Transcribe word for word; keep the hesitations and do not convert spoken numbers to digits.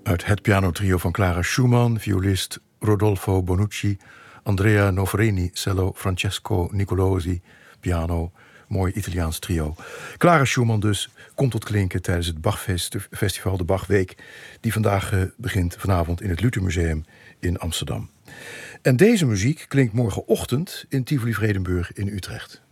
Uit het pianotrio van Clara Schumann, violist Rodolfo Bonucci, Andrea Noferini, cello, Francesco Nicolosi, piano. Mooi Italiaans trio. Clara Schumann dus komt tot klinken tijdens het Bachfestival, de Bachweek, die vandaag uh, begint vanavond in het Luthermuseum in Amsterdam. En deze muziek klinkt morgenochtend in Tivoli Vredenburg in Utrecht.